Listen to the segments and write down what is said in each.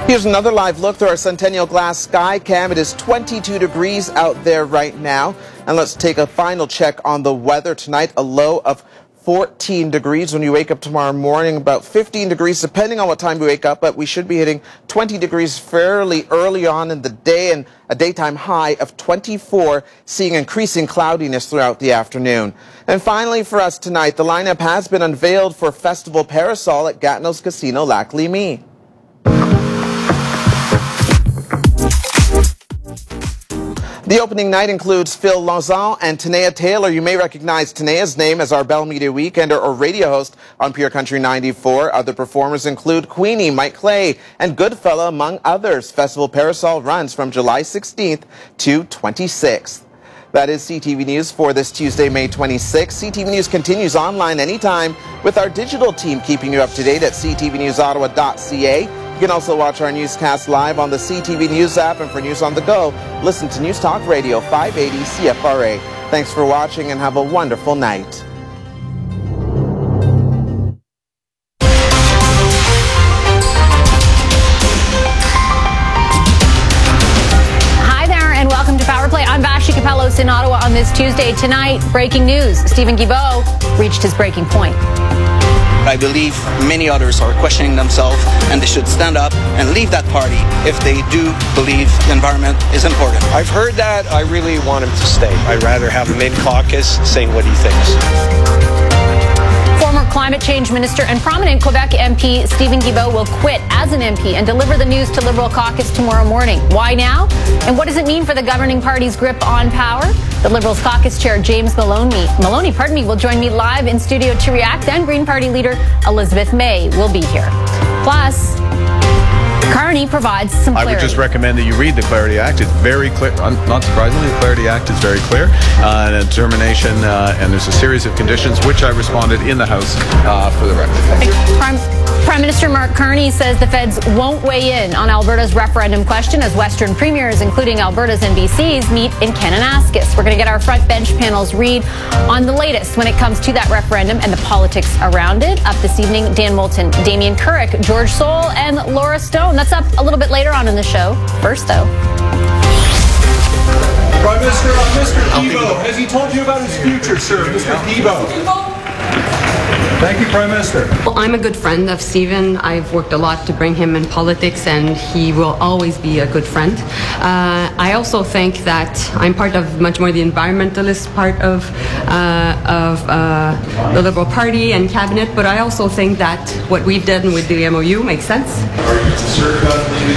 Here's another live look through our Centennial Glass sky cam. It is 22 degrees out there right now. And let's take a final check on the weather tonight. A low of 14 degrees when you wake up tomorrow morning, about 15 degrees depending on what time you wake up, but we should be hitting 20 degrees fairly early on in the day and a daytime high of 24, seeing increasing cloudiness throughout the afternoon. And finally for us tonight, the lineup has been unveiled for Festival Parasol at Gatineau's Casino Lac Léamy. The opening night includes Phil Lauzon and Tanea Taylor. You may recognize Tanea's name as our Bell Media Weekender or radio host on Pure Country 94. Other performers include Queenie, Mike Clay, and Goodfella, among others. Festival Parasol runs from July 16th to 26th. That is CTV News for this Tuesday, May 26th. CTV News continues online anytime with our digital team keeping you up to date at ctvnewsottawa.ca. You can also watch our newscast live on the CTV News app, and for news on the go, listen to News Talk Radio 580 CFRA. Thanks for watching and have a wonderful night. Hi there and welcome to Power Play. I'm Vashi Capellos in Ottawa on this Tuesday. Tonight, breaking news. Stephen Guilbeault reached his breaking point. I believe many others are questioning themselves, and they should stand up and leave that party if they do believe the environment is important. I've heard that. I really want him to stay. I'd rather have him in caucus saying what he thinks. Former climate change minister and prominent Quebec MP Stephen Guilbeault will quit as an MP and deliver the news to Liberal caucus tomorrow morning. Why now? And what does it mean for the governing party's grip on power? The Liberals caucus chair James Maloney will join me live in studio to react. Then Green Party leader Elizabeth May will be here. Plus, Carney provides some clarity. I would just recommend that you read the Clarity Act. It's very clear. Not surprisingly, the Clarity Act is very clear. And a determination, and there's a series of conditions which I responded in the House for the record. Prime Minister Mark Carney says the feds won't weigh in on Alberta's referendum question as Western premiers, including Alberta's NBCs, meet in Kananaskis. We're going to get our front bench panel's read on the latest when it comes to that referendum and the politics around it. Up this evening, Dan Moulton, Damien Couric, George Soul, and Laura Stone. That's up a little bit later on in the show. First, though. Prime Minister, Mr. Guilbeault, has he told you about his future, sir? Mr. Guilbeault. Thank you, Prime Minister. Well, I'm a good friend of Stephen. I've worked a lot to bring him in politics, and he will always be a good friend. I also think that I'm part of much more the environmentalist part of the Liberal Party and cabinet, but I also think that what we've done with the MOU makes sense. Are you concerned about leaving?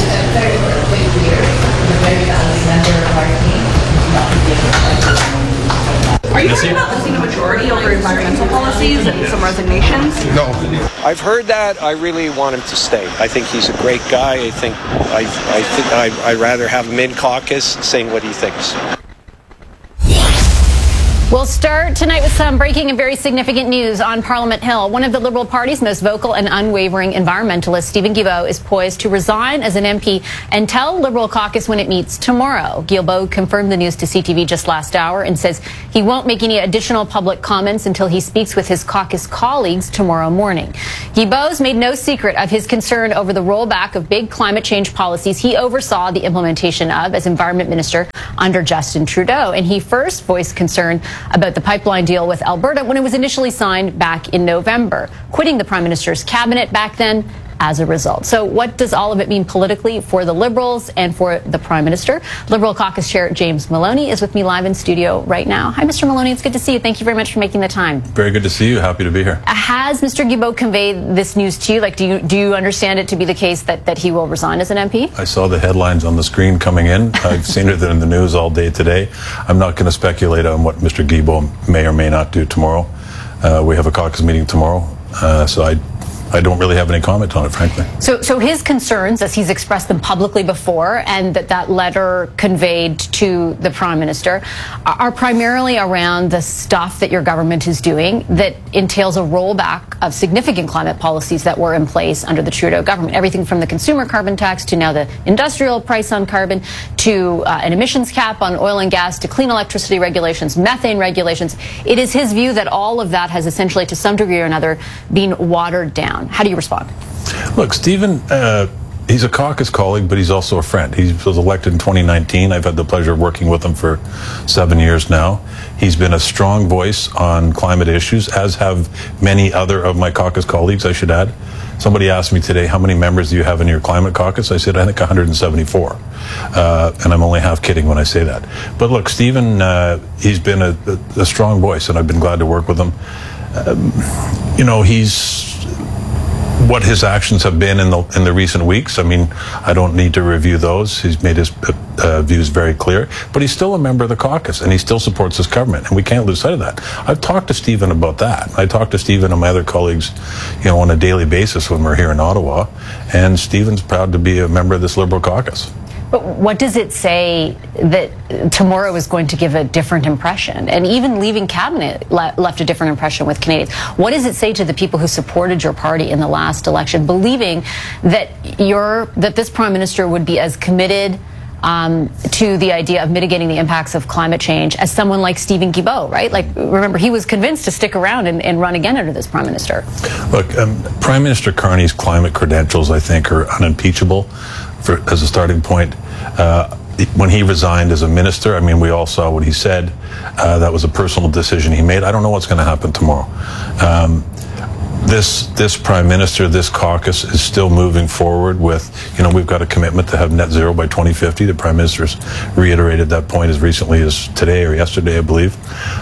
Are you talking about losing a majority over environmental policies and some resignations? No. I've heard that. I really want him to stay. I think he's a great guy. I think I'd rather have him in caucus saying what he thinks. We'll start tonight with some breaking and very significant news on Parliament Hill. One of the Liberal Party's most vocal and unwavering environmentalists, Stephen Guilbeault, is poised to resign as an MP and tell Liberal caucus when it meets tomorrow. Guilbeault confirmed the news to CTV just last hour and says he won't make any additional public comments until he speaks with his caucus colleagues tomorrow morning. Guilbeault's made no secret of his concern over the rollback of big climate change policies he oversaw the implementation of as Environment Minister under Justin Trudeau. And he first voiced concern about the pipeline deal with Alberta when it was initially signed back in November, quitting the Prime Minister's cabinet back then as a result. So what does all of it mean politically for the Liberals and for the Prime Minister? Liberal caucus chair James Maloney is with me live in studio right now. Hi, Mr. Maloney. It's good to see you. Thank you very much for making the time. Very good to see you. Happy to be here. Has Mr. Guilbeault conveyed this news to you? Like, do you understand it to be the case that he will resign as an MP? I saw the headlines on the screen coming in. I've seen it in the news all day today. I'm not going to speculate on what Mr. Guilbeault may or may not do tomorrow. We have a caucus meeting tomorrow, so I don't really have any comment on it, frankly. So his concerns, as he's expressed them publicly before, and that letter conveyed to the Prime Minister, are primarily around the stuff that your government is doing that entails a rollback of significant climate policies that were in place under the Trudeau government. Everything from the consumer carbon tax to now the industrial price on carbon to an emissions cap on oil and gas to clean electricity regulations, methane regulations. It is his view that all of that has essentially, to some degree or another, been watered down. How do you respond? Look, Stephen He's a caucus colleague, but he's also a friend. He was elected in 2019. I've had the pleasure of working with him for 7 years now. He's been a strong voice on climate issues, as have many other of my caucus colleagues, I should add. Somebody asked me today, how many members do you have in your climate caucus? I said, I think 174. And I'm only half kidding when I say that. But look, Stephen, he's been a strong voice, and I've been glad to work with him. What his actions have been in the recent weeks, I mean, I don't need to review those. He's made his views very clear, but he's still a member of the caucus, and he still supports his government, and we can't lose sight of that. I've talked to Stephen about that. I talk to Stephen and my other colleagues, on a daily basis when we're here in Ottawa, and Stephen's proud to be a member of this Liberal caucus. But what does it say that tomorrow is going to give a different impression? And even leaving cabinet left a different impression with Canadians. What does it say to the people who supported your party in the last election, believing that this Prime Minister would be as committed to the idea of mitigating the impacts of climate change as someone like Steven Guilbeault, right? Like, remember, he was convinced to stick around and run again under this Prime Minister. Look, Prime Minister Carney's climate credentials, I think, are unimpeachable as a starting point. When he resigned as a minister, I mean, we all saw what he said. That was a personal decision he made. I don't know what's going to happen tomorrow. This Prime Minister, this caucus is still moving forward with, we've got a commitment to have net zero by 2050. The Prime Minister's reiterated that point as recently as today or yesterday, I believe.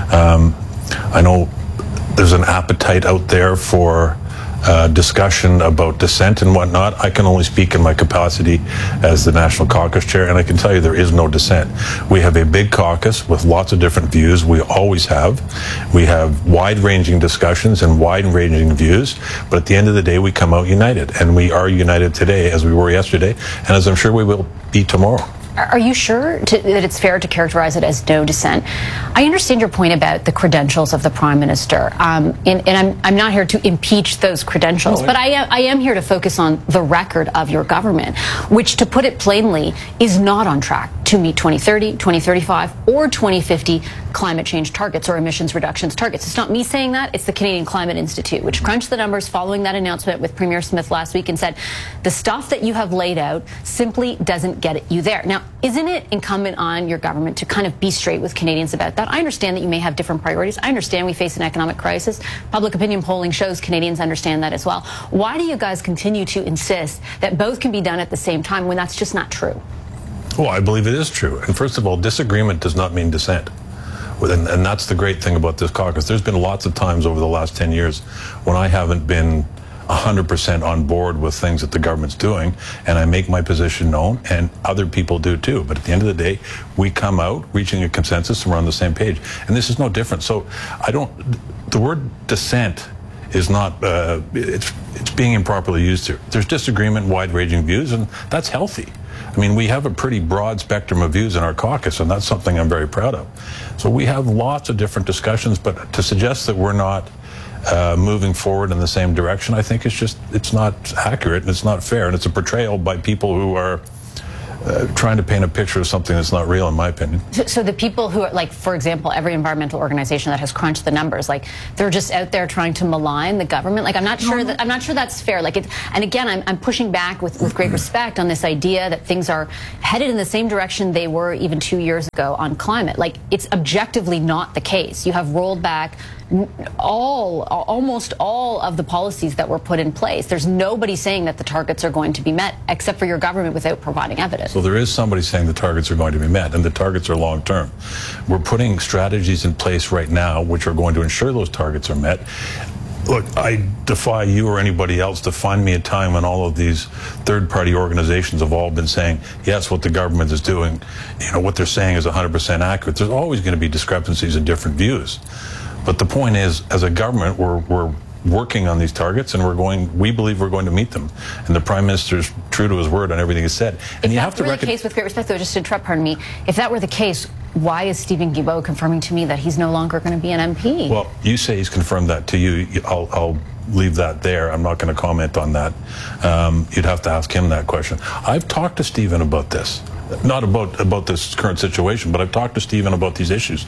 I know there's an appetite out there for discussion about dissent and whatnot. I can only speak in my capacity as the National Caucus Chair, and I can tell you there is no dissent. We have a big caucus with lots of different views. We always have. We have wide-ranging discussions and wide-ranging views, but at the end of the day, we come out united, and we are united today as we were yesterday, and as I'm sure we will be tomorrow. Are you sure that it's fair to characterize it as no dissent? I understand your point about the credentials of the Prime Minister, and I'm not here to impeach those credentials, but I am here to focus on the record of your government, which, to put it plainly, is not on track to meet 2030, 2035, or 2050 climate change targets or emissions reductions targets. It's not me saying that, it's the Canadian Climate Institute, which crunched the numbers following that announcement with Premier Smith last week and said, the stuff that you have laid out simply doesn't get you there. Now, isn't it incumbent on your government to kind of be straight with Canadians about that? I understand that you may have different priorities. I understand we face an economic crisis. Public opinion polling shows Canadians understand that as well. Why do you guys continue to insist that both can be done at the same time when that's just not true? Well, I believe it is true. And first of all, disagreement does not mean dissent. And that's the great thing about this caucus. There's been lots of times over the last 10 years when I haven't been 100% on board with things that the government's doing, and I make my position known, and other people do too. But at the end of the day, we come out reaching a consensus and we're on the same page. And this is no different. So the word dissent is not, it's being improperly used here. There's disagreement, wide-ranging views, and that's healthy. I mean, we have a pretty broad spectrum of views in our caucus, and that's something I'm very proud of. So we have lots of different discussions, but to suggest that we're not moving forward in the same direction, I think it's not accurate, and it's not fair, and it's a portrayal by people who are trying to paint a picture of something that's not real, in my opinion. So the people who are, like, for example, every environmental organization that has crunched the numbers, like, they're just out there trying to malign the government. Like, I'm not sure that's fair. Like, and again, I'm pushing back with great respect on this idea that things are headed in the same direction they were even 2 years ago on climate. Like, it's objectively not the case. You have rolled back almost all of the policies that were put in place. There's nobody saying that the targets are going to be met, except for your government, without providing evidence. So there is somebody saying the targets are going to be met, and the targets are long term. We're putting strategies in place right now which are going to ensure those targets are met. Look, I defy you or anybody else to find me a time when all of these third-party organizations have all been saying, yes, what the government is doing, what they're saying is 100% accurate. There's always going to be discrepancies and different views. But the point is, as a government, we're working on these targets, and we believe we're going to meet them. And the Prime Minister's true to his word on everything he said. And if that were the case, with great respect, though, just to interrupt, pardon me, if that were the case, why is Steven Guilbeault confirming to me that he's no longer going to be an MP? Well, you say he's confirmed that to you. I'll leave that there. I'm not going to comment on that. You'd have to ask him that question. I've talked to Steven about this. Not about this current situation, but I've talked to Steven about these issues,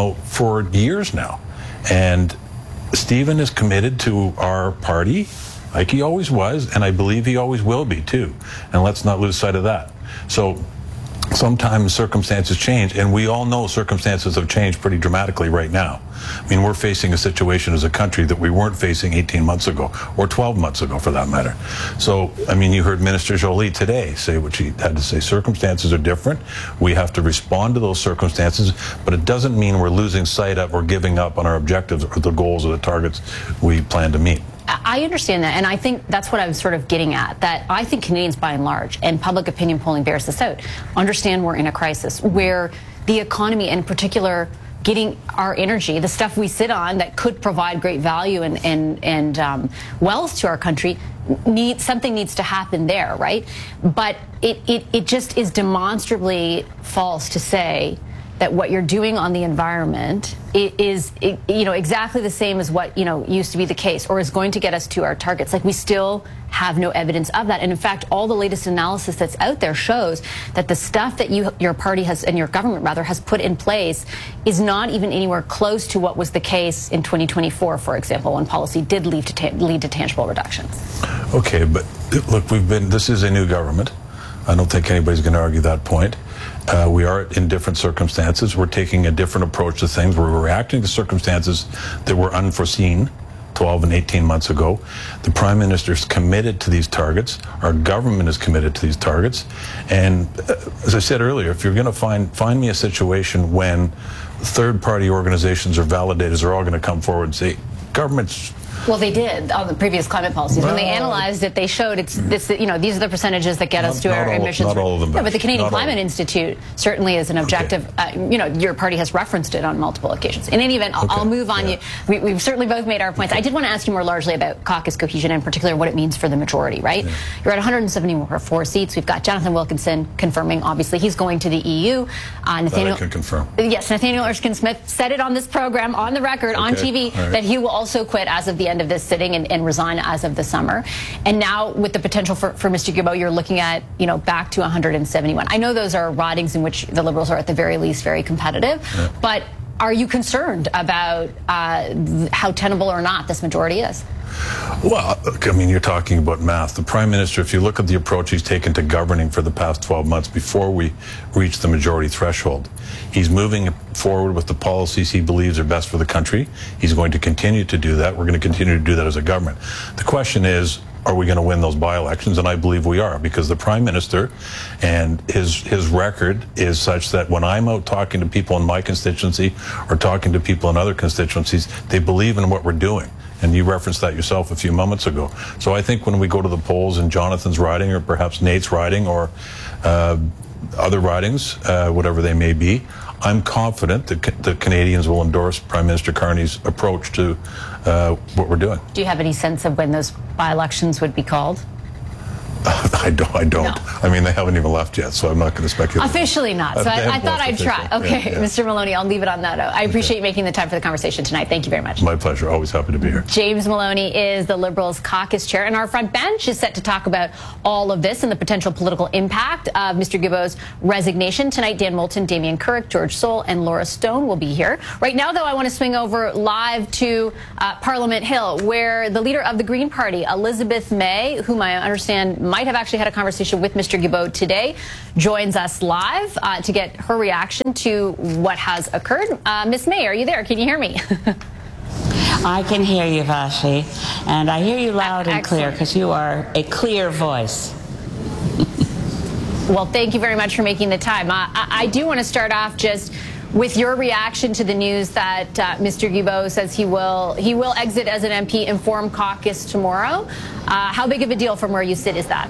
for years now. And Steven is committed to our party like he always was, and I believe he always will be too. And let's not lose sight of that. So sometimes circumstances change, and we all know circumstances have changed pretty dramatically right now. I mean, we're facing a situation as a country that we weren't facing 18 months ago, or 12 months ago for that matter. So, I mean, you heard Minister Jolie today say what she had to say. Circumstances are different. We have to respond to those circumstances, but it doesn't mean we're losing sight of or giving up on our objectives or the goals or the targets we plan to meet. I understand that, and I think that's what I was sort of getting at, that I think Canadians by and large, and public opinion polling bears this out, understand we're in a crisis where the economy, in particular, getting our energy, the stuff we sit on that could provide great value and wealth to our country, something needs to happen there, right? But it just is demonstrably false to say that what you're doing on the environment is exactly the same as what used to be the case, or is going to get us to our targets. Like, we still have no evidence of that, and in fact, all the latest analysis that's out there shows that the stuff that your party has, and your government rather, has put in place is not even anywhere close to what was the case in 2024, for example, when policy did lead to tangible reductions. Okay, but look, this is a new government. I don't think anybody's going to argue that point. We are in different circumstances. We're taking a different approach to things. We're reacting to circumstances that were unforeseen 12 and 18 months ago. The Prime Minister is committed to these targets. Our government is committed to these targets. And as I said earlier, if you're going to find me a situation when third-party organizations or validators are all going to come forward and say, government's... Well, they did on the previous climate policies. When they analyzed it, they showed these are the percentages that get us to our emissions. Not all of them. Yeah, but the Canadian Climate Institute certainly is an objective. Okay. Your party has referenced it on multiple occasions. In any event, I'll move on. Yeah. We've certainly both made our points. Okay. I did want to ask you more largely about caucus cohesion, and in particular what it means for the majority, right? Yeah. You're at 174 seats. We've got Jonathan Wilkinson confirming, obviously, he's going to the EU. Nathaniel can confirm. Yes, Nathaniel Erskine-Smith said it on this program, on the record, on TV, that he will also quit as of the end of this sitting and resign as of the summer. And now, with the potential for Mr. Guilbeault, you're looking at, back to 171. I know those are ridings in which the Liberals are at the very least very competitive, but are you concerned about how tenable or not this majority is? Well, look, I mean, you're talking about math. The Prime Minister, if you look at the approach he's taken to governing for the past 12 months before we reach the majority threshold, he's moving forward with the policies he believes are best for the country. He's going to continue to do that. We're going to continue to do that as a government. The question is, are we going to win those by-elections? And I believe we are, because the Prime Minister and his record is such that when I'm out talking to people in my constituency or talking to people in other constituencies, they believe in what we're doing. And you referenced that yourself a few moments ago. So I think when we go to the polls in Jonathan's riding, or perhaps Nate's riding, or other ridings, whatever they may be, I'm confident that the Canadians will endorse Prime Minister Carney's approach to what we're doing. Do you have any sense of when those by-elections would be called? I don't. No. I mean, they haven't even left yet, so I'm not going to speculate. Officially not. So I thought I'd try. Okay, yeah. Mr. Maloney, I'll leave it on that note. I appreciate you making the time for the conversation tonight. Thank you very much. My pleasure. Always happy to be here. James Maloney is the Liberals caucus chair, and our front bench is set to talk about all of this and the potential political impact of Mr. Guilbeault's resignation. Tonight, Dan Moulton, Damien Couric, George Soul, and Laura Stone will be here. Right now, though, I want to swing over live to Parliament Hill, where the leader of the Green Party, Elizabeth May, whom I understand might have actually had a conversation with Mr. Guilbeault today, joins us live to get her reaction to what has occurred. Miss May, are you there? Can you hear me? I can hear you, Vashi, and I hear you loud and clear, because you are a clear voice. Well, thank you very much for making the time. I do want to start off just with your reaction to the news that Mr. Guilbeault says he will exit as an MP in Forum Caucus tomorrow. How big of a deal from where you sit is that?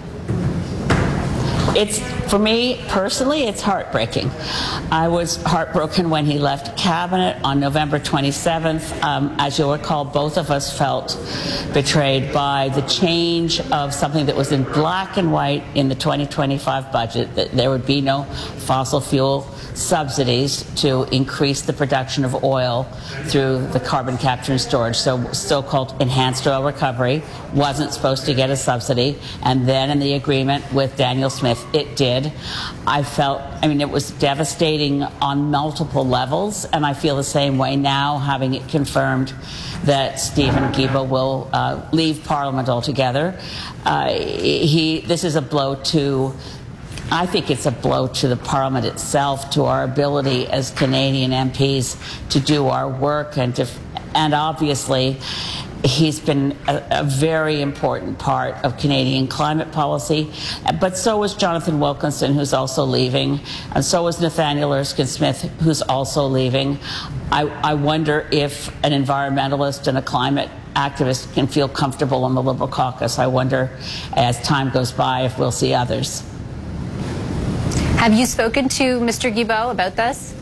It's, for me personally, it's heartbreaking. I was heartbroken when he left cabinet on November 27th. As you'll recall, both of us felt betrayed by the change of something that was in black and white in the 2025 budget, that there would be no fossil fuel subsidies to increase the production of oil through the carbon capture and storage. So-called enhanced oil recovery wasn't supposed to get a subsidy, and then in the agreement with Daniel Smith, it did. It was devastating on multiple levels, and I feel the same way now, having it confirmed that Steven Guilbeault will leave Parliament altogether. This is a blow to, I think it's a blow to the Parliament itself, to our ability as Canadian MPs to do our work, and obviously he's been a very important part of Canadian climate policy, but so is Jonathan Wilkinson, who's also leaving, and so is Nathaniel Erskine-Smith, who's also leaving. I wonder if an environmentalist and a climate activist can feel comfortable in the Liberal caucus. I wonder, as time goes by, if we'll see others. Have you spoken to Mr. Guilbeault about this?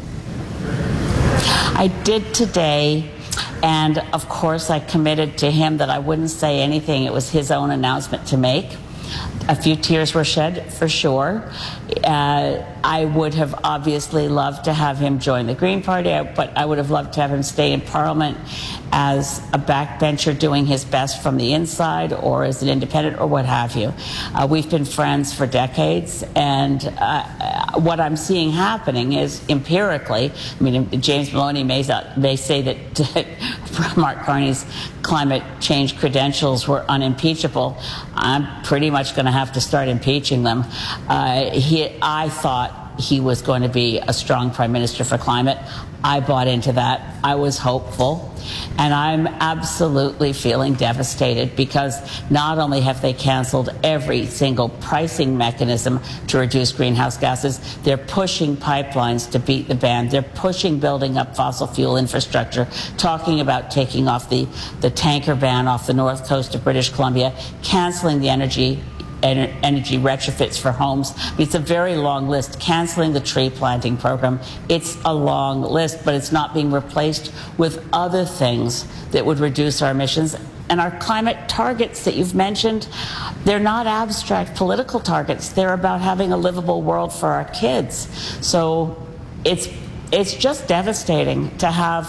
I did today. And of course, I committed to him that I wouldn't say anything. It was his own announcement to make. A few tears were shed, for sure. I would have obviously loved to have him join the Green Party, but I would have loved to have him stay in Parliament as a backbencher doing his best from the inside, or as an independent, or what have you. We've been friends for decades, and what I'm seeing happening is, empirically, James Maloney may say that Mark Carney's climate change credentials were unimpeachable. I'm pretty much going to have to start impeaching them. I thought he was going to be a strong Prime Minister for climate. I bought into that. I was hopeful. And I'm absolutely feeling devastated, because not only have they canceled every single pricing mechanism to reduce greenhouse gases, they're pushing pipelines to beat the band. They're pushing building up fossil fuel infrastructure, talking about taking off the tanker ban off the north coast of British Columbia, canceling the energy retrofits for homes. It's a very long list. Canceling the tree planting program. It's a long list, but it's not being replaced with other things that would reduce our emissions. And our climate targets that you've mentioned, they're not abstract political targets. They're about having a livable world for our kids. So it's just devastating to have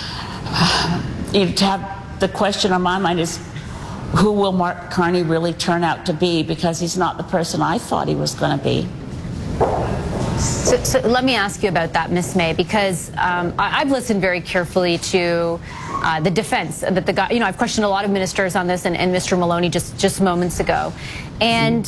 the question on my mind is, who will Mark Carney really turn out to be? Because he's not the person I thought he was going to be. So let me ask you about that, Ms. May, because I've listened very carefully to the defense that the guy, I've questioned a lot of ministers on this, and Mr. Maloney just moments ago. And,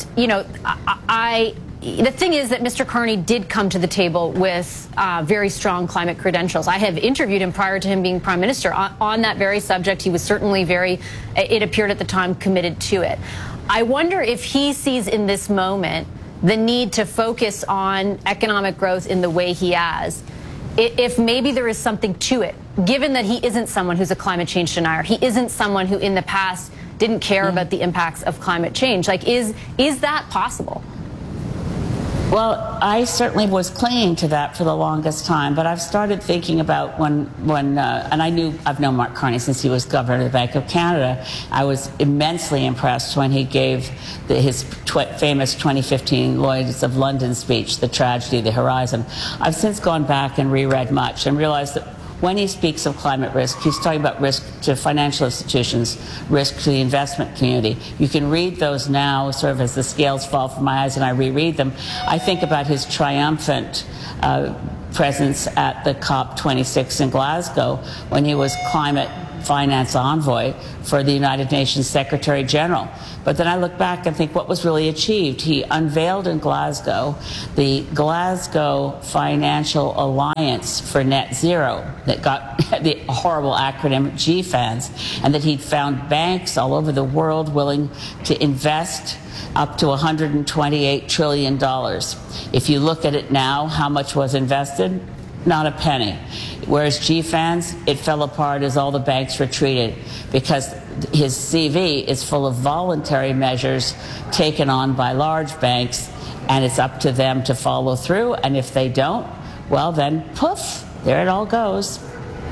the thing is that Mr. Carney did come to the table with very strong climate credentials. I have interviewed him prior to him being Prime Minister on that very subject. He was certainly it appeared at the time, committed to it. I wonder if he sees in this moment the need to focus on economic growth in the way he has, if maybe there is something to it, given that he isn't someone who's a climate change denier. He isn't someone who in the past didn't care about the impacts of climate change. Like, is that possible? Well, I certainly was clinging to that for the longest time, but I've started thinking about when and I've known Mark Carney since he was governor of the Bank of Canada. I was immensely impressed when he gave his famous 2015 Lloyd's of London speech, The Tragedy of the Horizon. I've since gone back and reread much and realized that when he speaks of climate risk, he's talking about risk to financial institutions, risk to the investment community. You can read those now sort of as the scales fall from my eyes and I reread them. I think about his triumphant presence at the COP26 in Glasgow when he was climate finance envoy for the United Nations Secretary General. But then I look back and think, what was really achieved? He unveiled in Glasgow the Glasgow Financial Alliance for Net Zero that got the horrible acronym GFANZ, and that he'd found banks all over the world willing to invest up to $128 trillion. If you look at it now, how much was invested? Not a penny. Whereas GFANZ, it fell apart as all the banks retreated, because his CV is full of voluntary measures taken on by large banks, and it's up to them to follow through. And if they don't, well then, poof, there it all goes.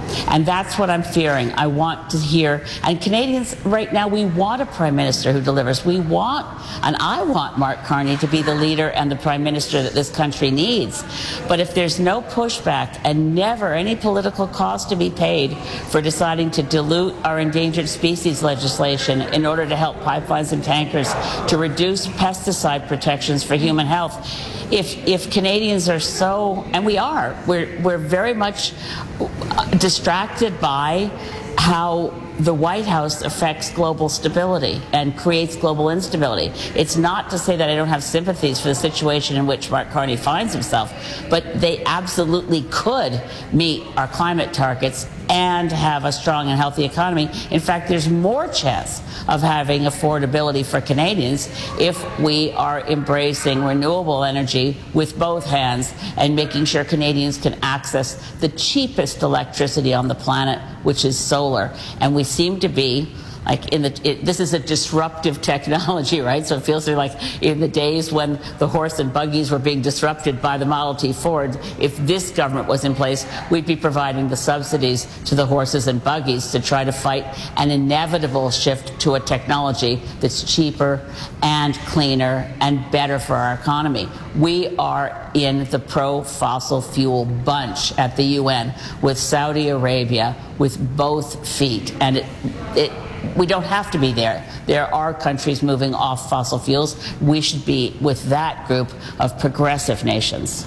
And that's what I'm fearing. I want to hear, and Canadians right now, we want a prime minister who delivers. We want, and I want Mark Carney to be the leader and the prime minister that this country needs. But if there's no pushback and never any political cost to be paid for deciding to dilute our endangered species legislation in order to help pipelines and tankers to reduce pesticide protections for human health, if Canadians are so, and we are, we're very much distracted by how the White House affects global stability and creates global instability. It's not to say that I don't have sympathies for the situation in which Mark Carney finds himself, but they absolutely could meet our climate targets and have a strong and healthy economy. In fact, there's more chance of having affordability for Canadians if we are embracing renewable energy with both hands and making sure Canadians can access the cheapest electricity on the planet, which is solar. And we seem to be like this is a disruptive technology, right? So it feels like in the days when the horse and buggies were being disrupted by the Model T Ford, if this government was in place, we'd be providing the subsidies to the horses and buggies to try to fight an inevitable shift to a technology that's cheaper and cleaner and better for our economy. We are in the pro-fossil fuel bunch at the UN with Saudi Arabia with both feet, and we don't have to be there. There are countries moving off fossil fuels. We should be with that group of progressive nations.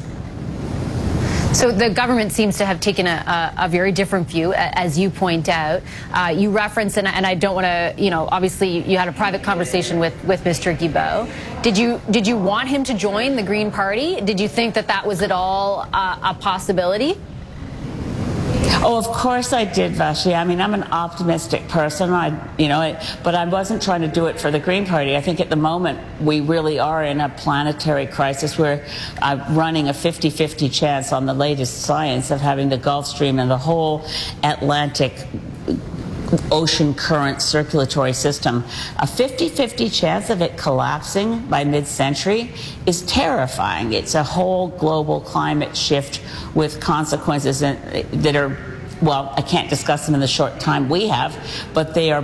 So the government seems to have taken a very different view, as you point out. You referenced, and I don't want to, obviously you had a private conversation with Mr. Guilbeault. Did you want him to join the Green Party? Did you think that was at all a possibility? Oh, of course I did, Vashi. I mean, I'm an optimistic person, but I wasn't trying to do it for the Green Party. I think at the moment we really are in a planetary crisis. We're running a 50-50 chance on the latest science of having the Gulf Stream and the whole Atlantic ocean current circulatory system. A 50-50 chance of it collapsing by mid-century is terrifying. It's a whole global climate shift with consequences that are, well, I can't discuss them in the short time we have, but they're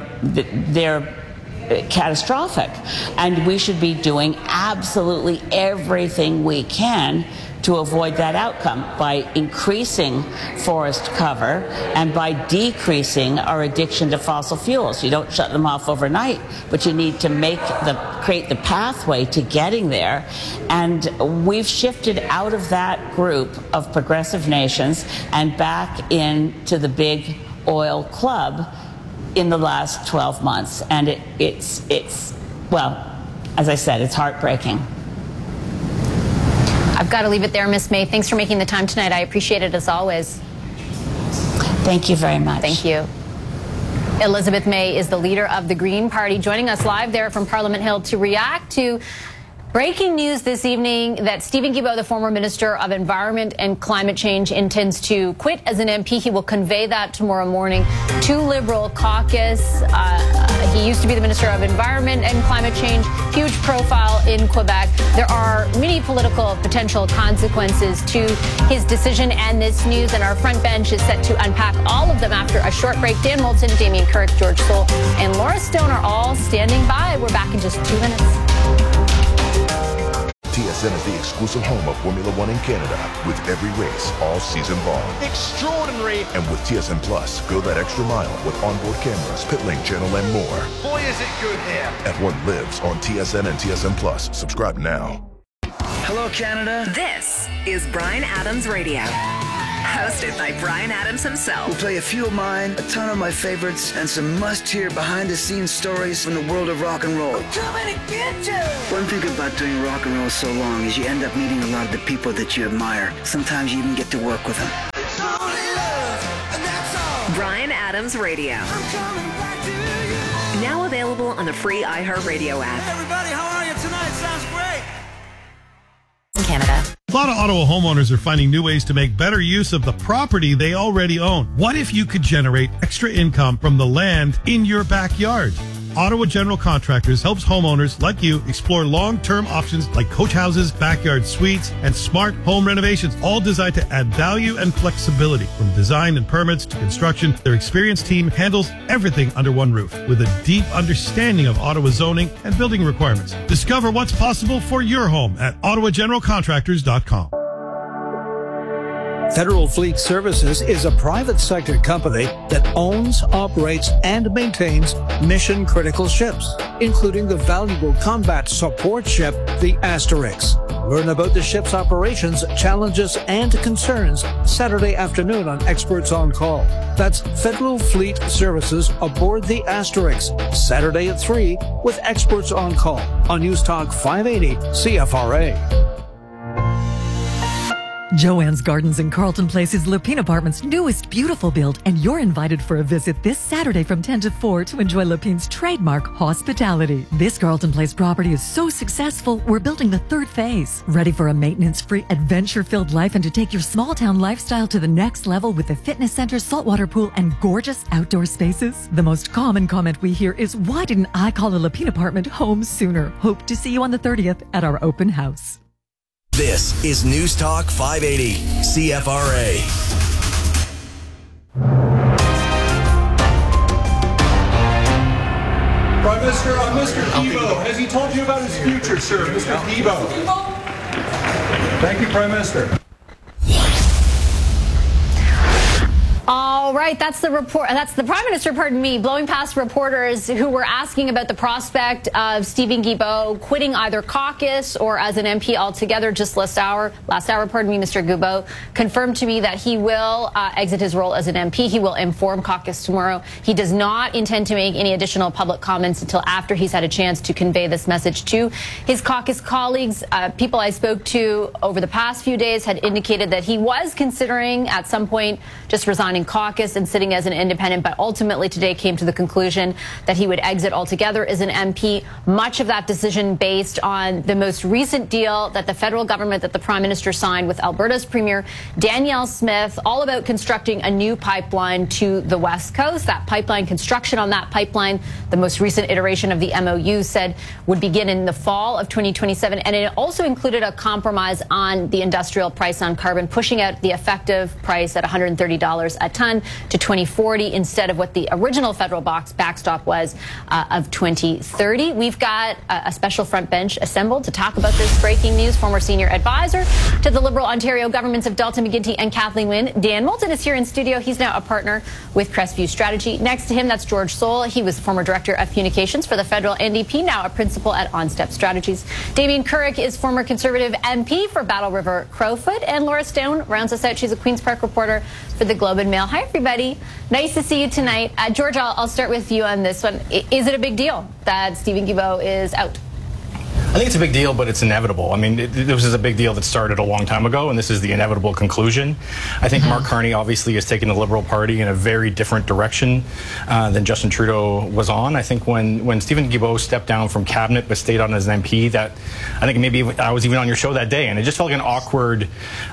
catastrophic. And we should be doing absolutely everything we can to avoid that outcome by increasing forest cover and by decreasing our addiction to fossil fuels. You don't shut them off overnight, but you need to create the pathway to getting there. And we've shifted out of that group of progressive nations and back into the big oil club in the last 12 months. And it's well, as I said, it's heartbreaking. I've got to leave it there, Ms. May. Thanks for making the time tonight. I appreciate it as always. Thank you very much. Thank you. Elizabeth May is the leader of the Green Party, joining us live there from Parliament Hill to react to breaking news this evening that Steven Guilbeault, the former Minister of Environment and Climate Change, intends to quit as an MP. He will convey that tomorrow morning to Liberal caucus. He used to be the Minister of Environment and Climate Change, huge profile in Quebec. There are many political potential consequences to his decision and this news, and our front bench is set to unpack all of them after a short break. Dan Moulton, Damien Kirk, George Soule, and Laura Stone are all standing by. We're back in just 2 minutes. TSN is the exclusive home of Formula One in Canada, with every race all season long. Extraordinary. And with TSN Plus, go that extra mile with onboard cameras, pit lane channel, and more. Boy, is it good here. F1 lives on TSN and TSN Plus. Subscribe now. Hello, Canada. This is Bryan Adams Radio. Hosted by Bryan Adams himself. We'll play a few of mine, a ton of my favorites, and some must-hear behind-the-scenes stories from the world of rock and roll. I'm coming to get you! One thing about doing rock and roll so long is you end up meeting a lot of the people that you admire. Sometimes you even get to work with them. It's only love, and that's all. Bryan Adams Radio. I'm coming back to you. Now available on the free iHeartRadio app. Hey everybody, how are you tonight? Sounds great. Canada. A lot of Ottawa homeowners are finding new ways to make better use of the property they already own. What if you could generate extra income from the land in your backyard? Ottawa General Contractors helps homeowners like you explore long-term options like coach houses, backyard suites, and smart home renovations, all designed to add value and flexibility. From design and permits to construction, their experienced team handles everything under one roof with a deep understanding of Ottawa zoning and building requirements. Discover what's possible for your home at ottawageneralcontractors.com. Federal Fleet Services is a private sector company that owns, operates, and maintains mission-critical ships, including the valuable combat support ship, the Asterix. Learn about the ship's operations, challenges, and concerns Saturday afternoon on Experts on Call. That's Federal Fleet Services aboard the Asterix, Saturday at 3 with Experts on Call on News Talk 580 CFRA. Joanne's Gardens in Carlton Place is Lupine Apartments' newest beautiful build, and you're invited for a visit this Saturday from 10 to 4 to enjoy Lupine's trademark hospitality. This Carlton Place property is so successful, we're building the third phase. Ready for a maintenance-free, adventure-filled life and to take your small-town lifestyle to the next level with a fitness center, saltwater pool, and gorgeous outdoor spaces? The most common comment we hear is, why didn't I call a Lupine apartment home sooner? Hope to see you on the 30th at our open house. This is News Talk 580 CFRA. Prime Minister, Mr. Guilbeault, has he told you about his future, sir? Mr. Guilbeault. Thank you, Prime Minister. All right, that's the report. That's the Prime Minister, pardon me, blowing past reporters who were asking about the prospect of Steven Guilbeault quitting either caucus or as an MP altogether. Just last hour, pardon me, Mr. Guilbeault confirmed to me that he will exit his role as an MP. He will inform caucus tomorrow. He does not intend to make any additional public comments until after he's had a chance to convey this message to his caucus colleagues. People I spoke to over the past few days had indicated that he was considering at some point just resigning caucus and sitting as an independent, but ultimately today came to the conclusion that he would exit altogether as an MP. Much of that decision based on the most recent deal that the federal government, that the Prime Minister signed with Alberta's Premier Danielle Smith, all about constructing a new pipeline to the West Coast. That pipeline, construction on that pipeline, the most recent iteration of the MOU said would begin in the fall of 2027. And it also included a compromise on the industrial price on carbon, pushing out the effective price at $130 a ton to 2040 instead of what the original federal backstop was of 2030. We've got a special front bench assembled to talk about this breaking news. Former senior advisor to the Liberal Ontario governments of Dalton McGuinty and Kathleen Wynne, Dan Moulton, is here in studio. He's now a partner with Crestview Strategy. Next to him, that's George Soul. He was former director of communications for the federal NDP, now a principal at OnStep Strategies. Damien Couric is former Conservative MP for Battle River Crowfoot, and Laura Stone rounds us out. She's a Queen's Park reporter for the Globe and Mail. Hi, everybody. Nice to see you tonight. George, I'll start with you on this one. Is it a big deal that Steven Guilbeault is out? I think it's a big deal, but it's inevitable. I mean, this is a big deal that started a long time ago, and this is the inevitable conclusion. I think Mark Carney obviously has taken the Liberal Party in a very different direction than Justin Trudeau was on. I think when Steven Guilbeault stepped down from cabinet but stayed on as an MP, that I think maybe I was even on your show that day, and it just felt like an awkward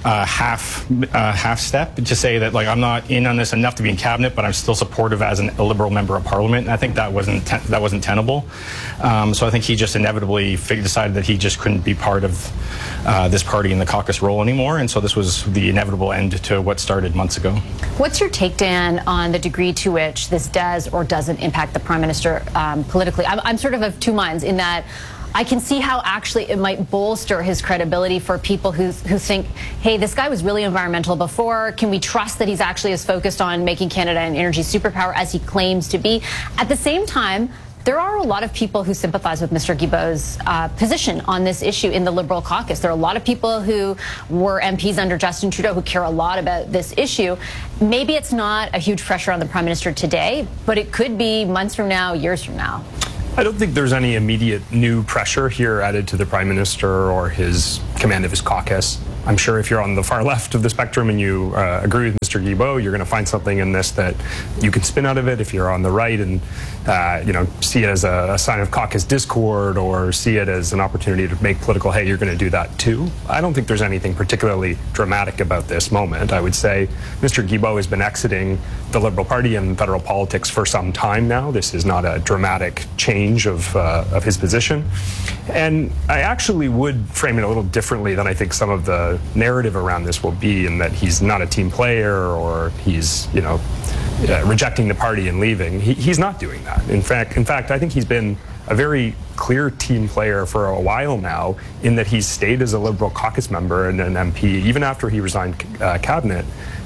half step to say that, like, I'm not in on this enough to be in cabinet, but I'm still supportive as a Liberal member of Parliament. And I think that wasn't tenable. So I think he just inevitably decided that he just couldn't be part of this party in the caucus role anymore, and so this was the inevitable end to what started months ago. What's your take, Dan, on the degree to which this does or doesn't impact the Prime Minister politically? I'm sort of two minds in that I can see how actually it might bolster his credibility for people who think, hey, this guy was really environmental before. Can we trust that he's actually as focused on making Canada an energy superpower as he claims to be? At the same time, there are a lot of people who sympathize with Mr. Guilbeault's position on this issue in the Liberal caucus. There are a lot of people who were MPs under Justin Trudeau who care a lot about this issue. Maybe it's not a huge pressure on the Prime Minister today, but it could be months from now, years from now. I don't think there's any immediate new pressure here added to the Prime Minister or his command of his caucus. I'm sure if you're on the far left of the spectrum and you agree with Mr. Guilbeault, you're going to find something in this that you can spin out of it if you're on the right and see it as a sign of caucus discord or see it as an opportunity to make political hay. You're going to do that too. I don't think there's anything particularly dramatic about this moment. I would say Mr. Guilbeault has been exiting the Liberal Party and federal politics for some time now. This is not a dramatic change of his position. And I actually would frame it a little differently than I think some of the narrative around this will be, in that he's not a team player or he's, rejecting the party and leaving. He's not doing that. In fact, I think he's been a very clear team player for a while now, in that he's stayed as a Liberal caucus member and an MP even after he resigned cabinet,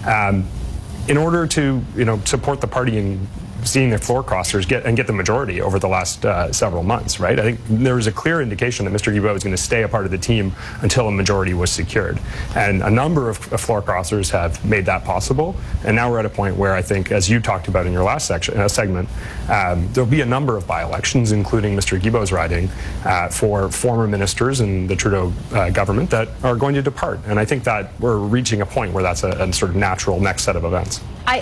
in order to support the party in seeing the floor crossers get the majority over the last several months, right? I think there was a clear indication that Mr. Guilbeault was going to stay a part of the team until a majority was secured. And a number of floor crossers have made that possible. And now we're at a point where I think, as you talked about in your last segment, there'll be a number of by-elections, including Mr. Guilbeault's riding, for former ministers in the Trudeau government that are going to depart. And I think that we're reaching a point where that's a sort of natural next set of events.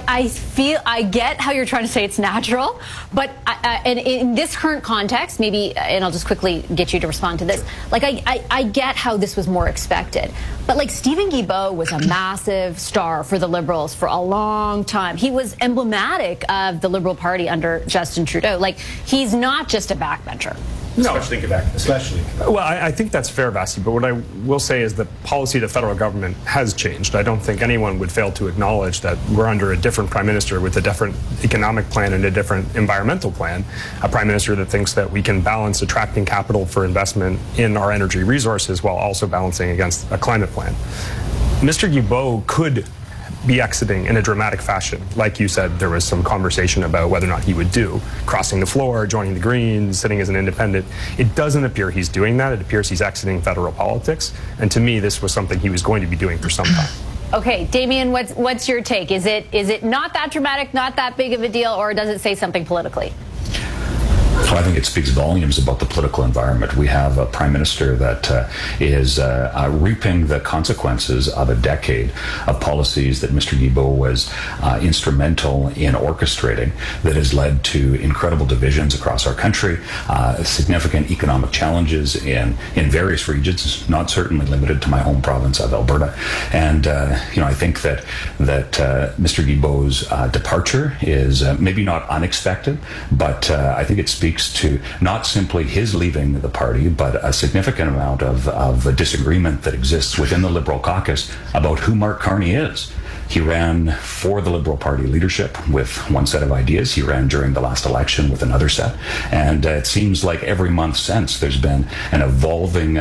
I get how you're trying to say it's natural, but in this current context, maybe, and I'll just quickly get you to respond to this, I get how this was more expected, but Stephen Guilbeault was a massive star for the Liberals for a long time. He was emblematic of the Liberal Party under Justin Trudeau. He's not just a backbencher. No, especially. Well, I think that's fair, Vasi, but what I will say is the policy of the federal government has changed. I don't think anyone would fail to acknowledge that we're under a different prime minister with a different economic plan and a different environmental plan, a prime minister that thinks that we can balance attracting capital for investment in our energy resources while also balancing against a climate plan. Mr. Guilbeault could be exiting in a dramatic fashion. Like you said, there was some conversation about whether or not he would do crossing the floor, joining the Greens, sitting as an independent. It doesn't appear he's doing that. It appears he's exiting federal politics. And to me, this was something he was going to be doing for some time. Okay, Damien, what's your take? Is it not that dramatic, not that big of a deal, or does it say something politically? Well, I think it speaks volumes about the political environment. We have a prime minister that is reaping the consequences of a decade of policies that Mr. Guilbeault was instrumental in orchestrating, that has led to incredible divisions across our country, significant economic challenges in various regions, not certainly limited to my home province of Alberta. And I think that Mr. Guilbeault's departure is maybe not unexpected, but I think it speaks to not simply his leaving the party, but a significant amount of disagreement that exists within the Liberal caucus about who Mark Carney is. He ran for the Liberal Party leadership with one set of ideas. He ran during the last election with another set. And it seems like every month since, there's been an evolving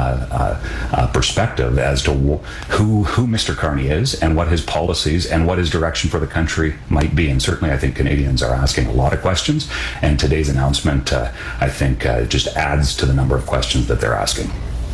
perspective as to who Mr. Carney is and what his policies and what his direction for the country might be. And certainly I think Canadians are asking a lot of questions. And today's announcement, I think, just adds to the number of questions that they're asking.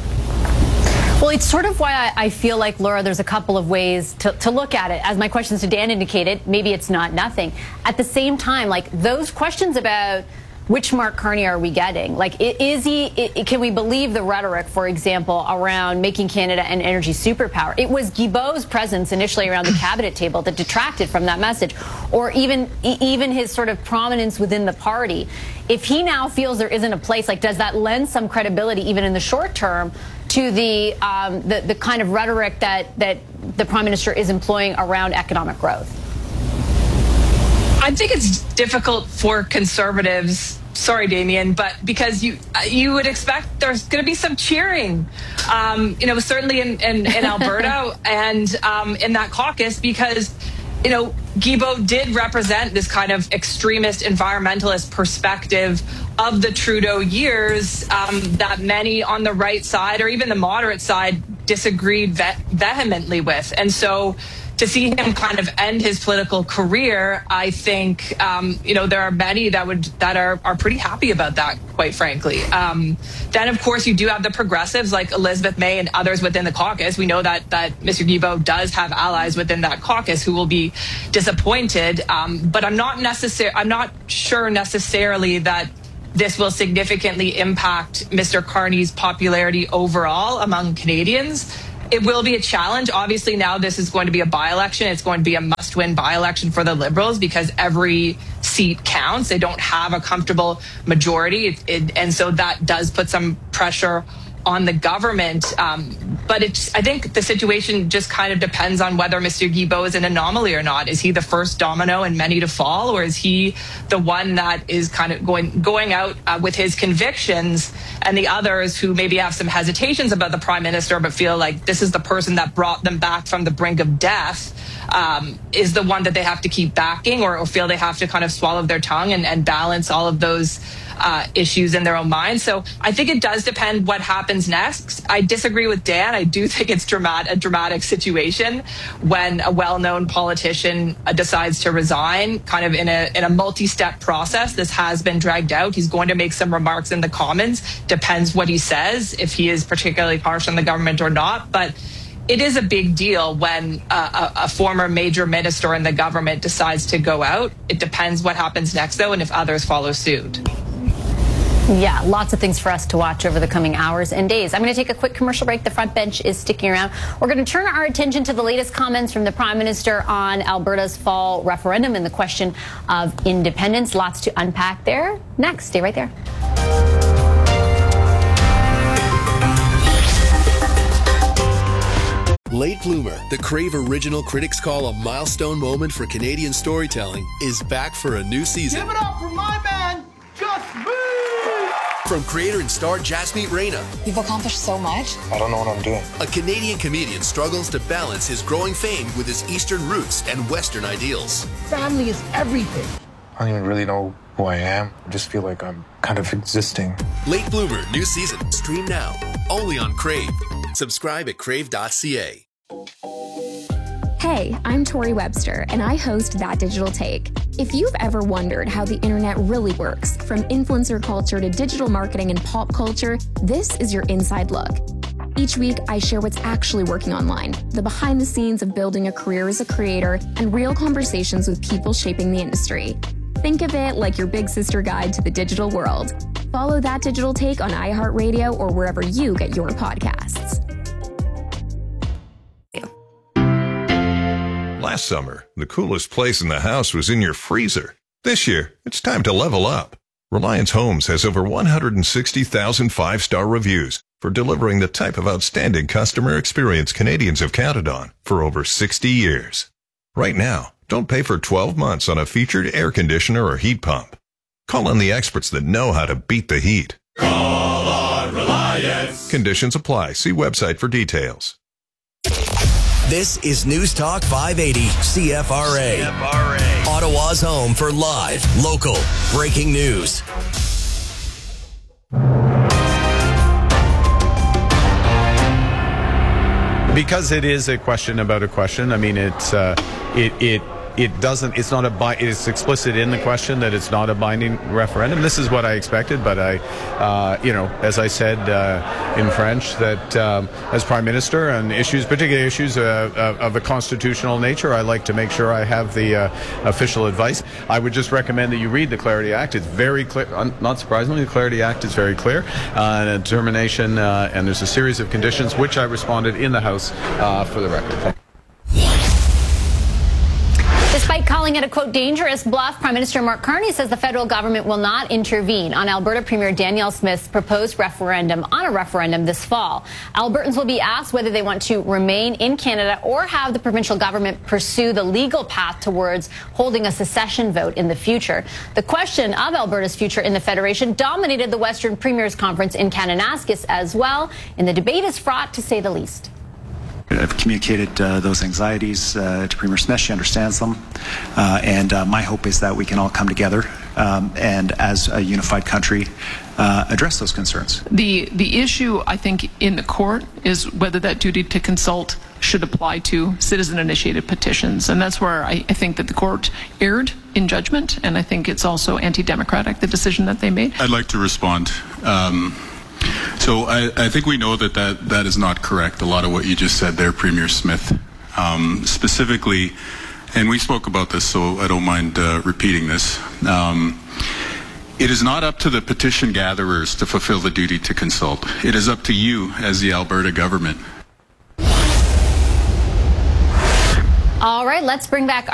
Well, it's sort of why I feel like, Laura, there's a couple of ways to look at it. As my questions to Dan indicated, maybe it's not nothing. At the same time, those questions about which Mark Carney are we getting? Can we believe the rhetoric, for example, around making Canada an energy superpower? It was Guilbeault's presence initially around the cabinet table that detracted from that message, or even his sort of prominence within the party. If he now feels there isn't a place, does that lend some credibility, even in the short term, to the kind of rhetoric that the Prime Minister is employing around economic growth? I think it's difficult for Conservatives, sorry, Damien, but because you would expect there's going to be some cheering, certainly in Alberta and in that caucus, because Guilbeault did represent this kind of extremist environmentalist perspective of the Trudeau years that many on the right side or even the moderate side disagreed vehemently with. And so to see him kind of end his political career, I think, there are many that are pretty happy about that, quite frankly. Then, of course, you do have the progressives like Elizabeth May and others within the caucus. We know that Mr. Guilbeault does have allies within that caucus who will be disappointed. But I'm not sure necessarily that this will significantly impact Mr. Carney's popularity overall among Canadians. It will be a challenge. Obviously, now this is going to be a by-election. It's going to be a must-win by-election for the Liberals because every seat counts. They don't have a comfortable majority, and so that does put some pressure on the government. But I think the situation just kind of depends on whether Mr. Guilbeault is an anomaly or not. Is he the first domino in many to fall, or is he the one that is kind of going out with his convictions, and the others who maybe have some hesitations about the Prime Minister but feel like this is the person that brought them back from the brink of death, is the one that they have to keep backing, or feel they have to kind of swallow their tongue and balance all of those issues in their own minds. So I think it does depend what happens next. I disagree with Dan. I do think it's a dramatic situation when a well-known politician decides to resign, kind of in a multi-step process. This has been dragged out. He's going to make some remarks in the Commons. Depends what he says, if he is particularly harsh on the government or not. But it is a big deal when a former major minister in the government decides to go out. It depends what happens next, though, and if others follow suit. Yeah, lots of things for us to watch over the coming hours and days. I'm going to take a quick commercial break. The front bench is sticking around. We're going to turn our attention to the latest comments from the Prime Minister on Alberta's fall referendum and the question of independence. Lots to unpack there. Next, stay right there. Late Bloomer, the Crave original critics call a milestone moment for Canadian storytelling, is back for a new season. Give it up for my man, Just Move! From creator and star Jasmeet Reyna. You've accomplished so much. I don't know what I'm doing. A Canadian comedian struggles to balance his growing fame with his Eastern roots and Western ideals. Family is everything. I don't even really know who I am. I just feel like I'm kind of existing. Late Bloomer, new season. Stream now. Only on Crave. Subscribe at crave.ca. Hey, I'm Tori Webster, and I host That Digital Take. If you've ever wondered how the internet really works, from influencer culture to digital marketing and pop culture, this is your inside look. Each week, I share what's actually working online, the behind the scenes of building a career as a creator, and real conversations with people shaping the industry. Think of it like your big sister guide to the digital world. Follow That Digital Take on iHeartRadio or wherever you get your podcasts. Last summer, the coolest place in the house was in your freezer. This year, it's time to level up. Reliance Homes has over 160,000 five-star reviews for delivering the type of outstanding customer experience Canadians have counted on for over 60 years. Right now, don't pay for 12 months on a featured air conditioner or heat pump. Call on the experts that know how to beat the heat. Call on Reliance. Conditions apply. See website for details. This is News Talk 580 CFRA. Ottawa's home for live, local, breaking news. Because it is a question about a question. I mean, it's explicit in the question that it's not a binding referendum. This is what I expected, but as I said in French, that as Prime Minister on particular issues of a constitutional nature, I like to make sure I have the official advice. I would just recommend that you read the Clarity Act. It's very clear. Not surprisingly, the Clarity Act is very clear. A determination, and there's a series of conditions which I responded in the House for the record. Despite calling it a, quote, dangerous bluff, Prime Minister Mark Carney says the federal government will not intervene on Alberta Premier Danielle Smith's proposed referendum this fall. Albertans will be asked whether they want to remain in Canada or have the provincial government pursue the legal path towards holding a secession vote in the future. The question of Alberta's future in the Federation dominated the Western Premiers Conference in Kananaskis as well, and the debate is fraught, to say the least. I've communicated those anxieties to Premier Smith. She understands them. And my hope is that we can all come together and, as a unified country, address those concerns. The issue, I think, in the court is whether that duty to consult should apply to citizen-initiated petitions. And that's where I think that the court erred in judgment. And I think it's also anti-democratic, the decision that they made. I'd like to respond. So I think we know that is not correct. A lot of what you just said there, Premier Smith, specifically, and we spoke about this, so I don't mind repeating this. It is not up to the petition gatherers to fulfill the duty to consult. It is up to you as the Alberta government. All right, let's bring back